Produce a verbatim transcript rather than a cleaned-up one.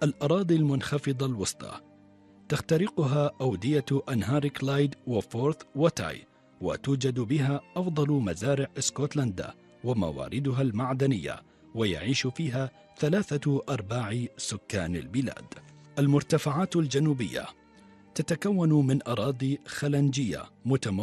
الأراضي المنخفضة الوسطى تخترقها أودية أنهار كلايد وفورث وتاي، وتوجد بها أفضل مزارع اسكتلندا ومواردها المعدنية، ويعيش فيها ثلاثة أرباع سكان البلاد. المرتفعات الجنوبية تتكون من أراضي خلنجية متموجة